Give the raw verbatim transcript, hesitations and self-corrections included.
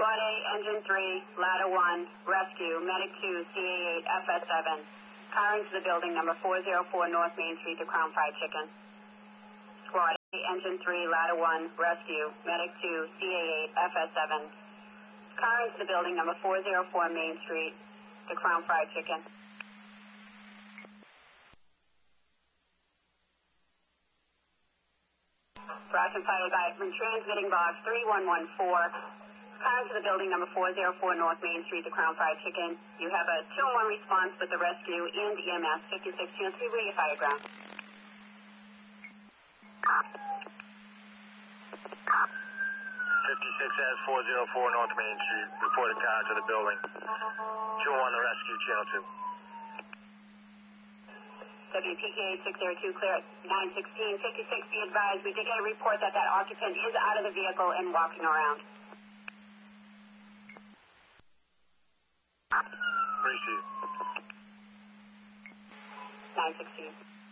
Squad A, Engine three, Ladder one, Rescue, Medic two, C A eight, F S seven. Car into the building, number four oh four North Main Street, the Crown Fried Chicken. Squad A, Engine three, Ladder one, Rescue, Medic two, C A eight, F S seven. Car into the building, number four oh four Main Street, the Crown Fried Chicken. Brought and fired by transmitting box three one one four. Car into the building, number four oh four North Main Street, the Crown Fried Chicken. You have a two one response with the rescue and E M S. fifty-six chance to be fire ground. fifty-six has four oh four North Main Street. Report a car to the building. two one the rescue, channel two. W P K eight six zero two, clear at nine sixteen. fifty-six, be advised, we did get a report that that occupant is out of the vehicle and walking around. Appreciate it. nine sixteen.